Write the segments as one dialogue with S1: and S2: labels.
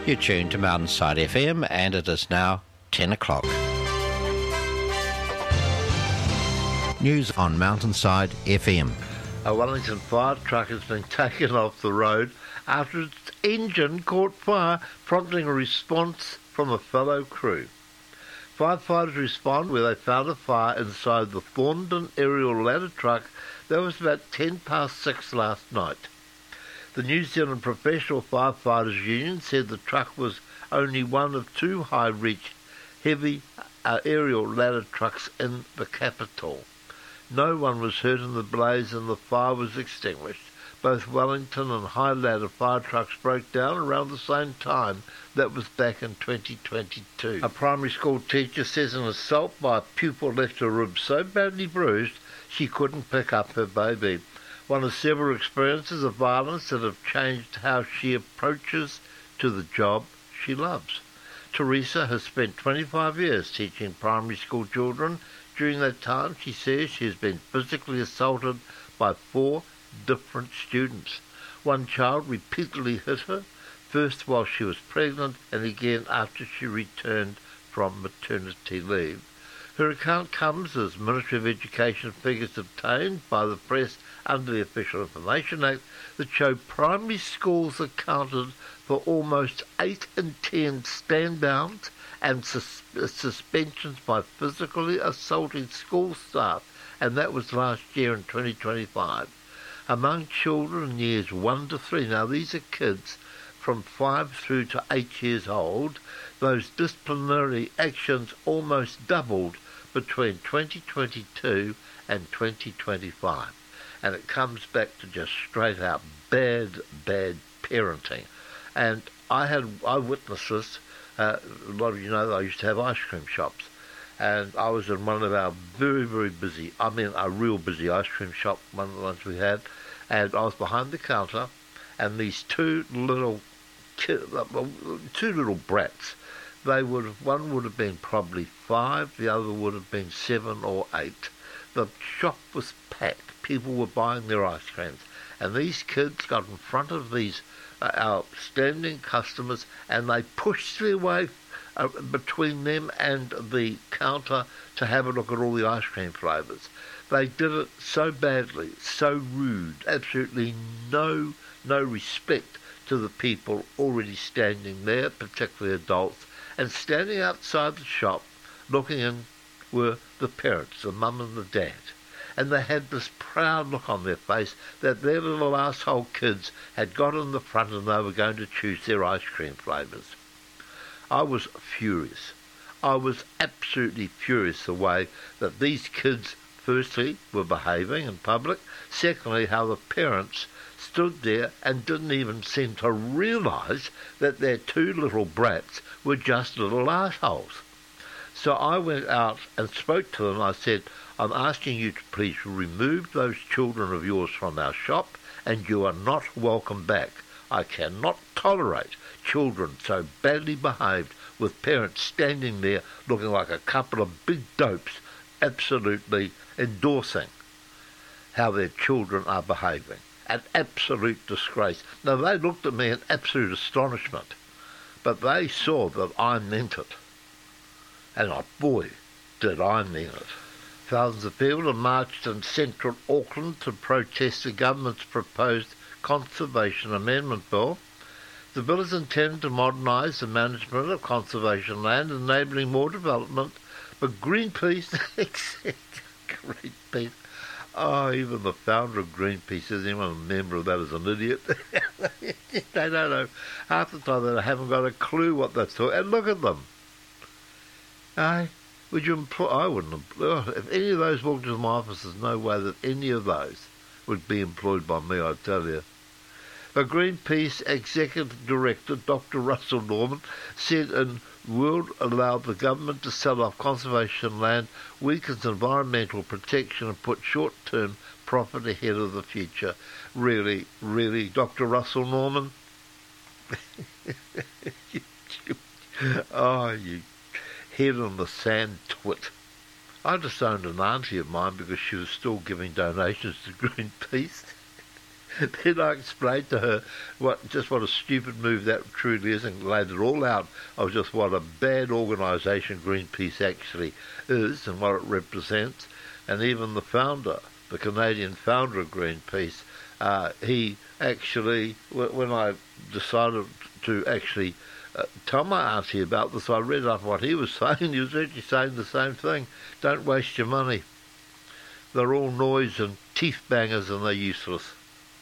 S1: You're tuned to Mountainside FM, and it is now 10 o'clock. News on Mountainside FM.
S2: A Wellington fire truck has been taken off the road after its engine caught fire, prompting a response from a fellow crew. Firefighters respond where they found a fire inside the Thorndon aerial ladder truck that was about 6:10 last night. The New Zealand Professional Firefighters Union said the truck was only one of two high-reach heavy aerial ladder trucks in the capital. No one was hurt in the blaze and the fire was extinguished. Both Wellington and high ladder fire trucks broke down around the same time. That was back in 2022. A primary school teacher says an assault by a pupil left her ribs so badly bruised she couldn't pick up her baby. One of several experiences of violence that have changed how she approaches to the job she loves. Teresa has spent 25 years teaching primary school children. During that time, she says she has been physically assaulted by 4 different students. One child repeatedly hit her, first while she was pregnant and again after she returned from maternity leave. Her account comes as Ministry of Education figures obtained by the press under the Official Information Act that show primary schools accounted for almost 8 in 10 stand-downs and suspensions by physically assaulting school staff, and that was last year in 2025. Among children in years 1 to 3, now these are kids from 5 through to 8 years old, those disciplinary actions almost doubled between 2022 and 2025. And it comes back to just straight out bad parenting. And I witnessed this. A lot of you know that I used to have ice cream shops, and I was in one of our very, very busy, a real busy ice cream shop, one of the ones we had, and I was behind the counter, and these two little brats, one would have been probably 5, the other would have been 7 or 8. The shop was packed. People were buying their ice creams, and these kids got in front of these our standing customers, and they pushed their way between them and the counter to have a look at all the ice cream flavours. They did it so badly, so rude, absolutely no respect to the people already standing there, particularly adults, and standing outside the shop looking in were the parents, the mum and the dad. And they had this proud look on their face that their little asshole kids had got in the front and they were going to choose their ice cream flavours. I was furious. I was absolutely furious the way that these kids, firstly, were behaving in public, secondly, how the parents stood there and didn't even seem to realise that their 2 little brats were just little assholes. So I went out and spoke to them. I said, I'm asking you to please remove those children of yours from our shop, and you are not welcome back. I cannot tolerate children so badly behaved with parents standing there looking like a couple of big dopes, absolutely endorsing how their children are behaving. An absolute disgrace. Now, they looked at me in absolute astonishment, but they saw that I meant it. And boy, did I mean it. Thousands of people have marched in central Auckland to protest the government's proposed Conservation Amendment Bill. The bill is intended to modernise the management of conservation land, enabling more development, but Greenpeace, Greenpeace, even the founder of Greenpeace, is anyone a member of that is an idiot. They don't know. Half the time they haven't got a clue what that's talking. And look at them. Would you employ? I wouldn't employ. If any of those walked into my office, there's no way that any of those would be employed by me, I tell you. But Greenpeace Executive Director Dr. Russell Norman said in World allowed the government to sell off conservation land, weakens environmental protection and put short-term profit ahead of the future. Really, Dr. Russell Norman? You head on the sand twit. I disowned an auntie of mine because she was still giving donations to Greenpeace. Then I explained to her what a stupid move that truly is, and laid it all out of just what a bad organisation Greenpeace actually is and what it represents. And even the founder, the Canadian founder of Greenpeace, he actually, when I decided to actually tell my auntie about this, I read up what he was saying. He was actually saying the same thing. Don't waste your money. They're all noise and teeth bangers and they're useless.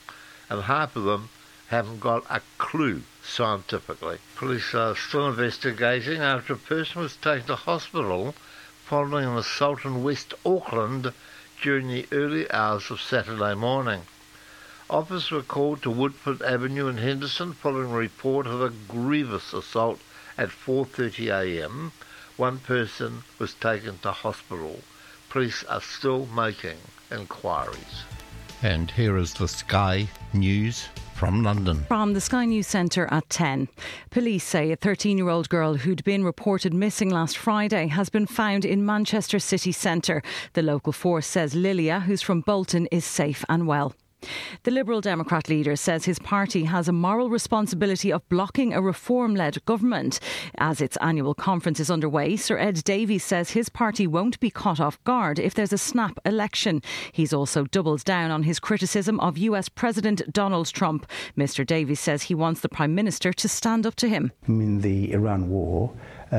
S2: And half of them haven't got a clue scientifically. Police are still investigating after a person was taken to hospital following an assault in West Auckland during the early hours of Saturday morning. Officers were called to Woodford Avenue in Henderson following a report of a grievous assault at 4:30 a.m. One person was taken to hospital. Police are still making inquiries.
S1: And here is the Sky News from London.
S3: From the Sky News Centre at 10. Police say a 13-year-old girl who'd been reported missing last Friday has been found in Manchester city centre. The local force says Lilia, who's from Bolton, is safe and well. The Liberal Democrat leader says his party has a moral responsibility of blocking a reform-led government. As its annual conference is underway, Sir Ed Davies says his party won't be caught off guard if there's a snap election. He's also doubled down on his criticism of US President Donald Trump. Mr Davies says he wants the Prime Minister to stand up to him.
S4: I mean, the Iran war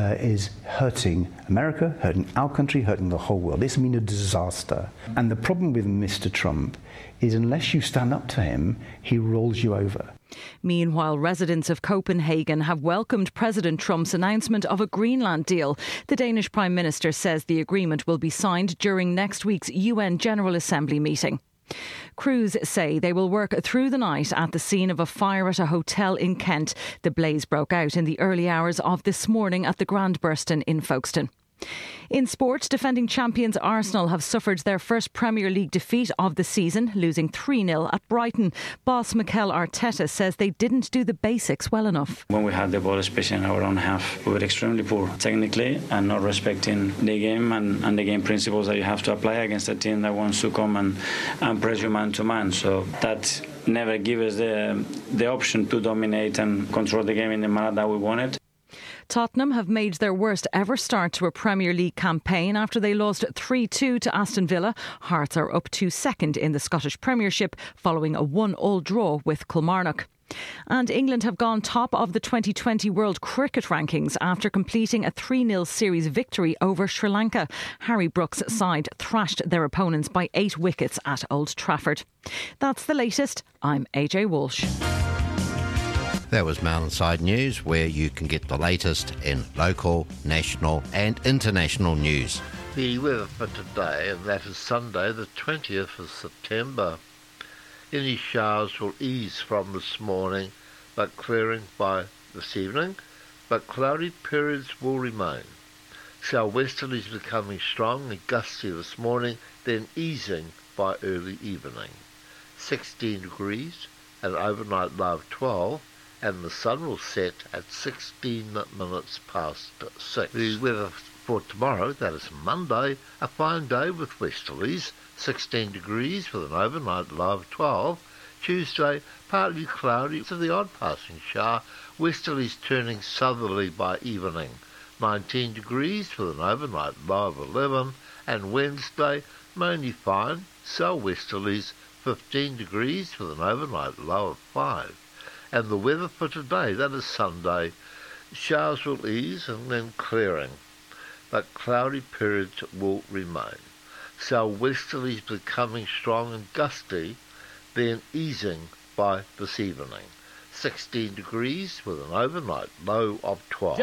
S4: is hurting America, hurting our country, hurting the whole world. It's been a disaster. And the problem with Mr Trump is unless you stand up to him, he rolls you over.
S3: Meanwhile, residents of Copenhagen have welcomed President Trump's announcement of a Greenland deal. The Danish Prime Minister says the agreement will be signed during next week's UN General Assembly meeting. Crews say they will work through the night at the scene of a fire at a hotel in Kent. The blaze broke out in the early hours of this morning at the Grand Burston in Folkestone. In sport, defending champions Arsenal have suffered their first Premier League defeat of the season, losing 3-0 at Brighton. Boss Mikel Arteta says they didn't do the basics well enough.
S5: When we had the ball, especially in our own half, we were extremely poor technically and not respecting the game and the game principles that you have to apply against a team that wants to come and press you man to man. So that never gives us the option to dominate and control the game in the manner that we wanted.
S3: Tottenham have made their worst ever start to a Premier League campaign after they lost 3-2 to Aston Villa. Hearts are up to second in the Scottish Premiership following a 1-1 draw with Kilmarnock. And England have gone top of the 2020 World Cricket rankings after completing a 3-0 series victory over Sri Lanka. Harry Brook's side thrashed their opponents by 8 wickets at Old Trafford. That's the latest. I'm AJ Walsh.
S1: That was Mountainside News, where you can get the latest in local, national and international news.
S2: The weather for today, and that is Sunday, the 20th of September. Any showers will ease from this morning, but clearing by this evening, but cloudy periods will remain. Southwesterlies becoming strong and gusty this morning, then easing by early evening. 16 degrees, and overnight low of 12, and the sun will set at 16 minutes past 6. The weather for tomorrow, that is Monday, a fine day with westerlies, 16 degrees with an overnight low of 12. Tuesday, partly cloudy with the odd passing shower, westerlies turning southerly by evening, 19 degrees with an overnight low of 11. And Wednesday, mainly fine, southwesterlies, 15 degrees with an overnight low of 5. And the weather for today, that is Sunday, showers will ease and then clearing, but cloudy periods will remain. Southwesterlies becoming strong and gusty, then easing by this evening. 16 degrees with an overnight low of 12.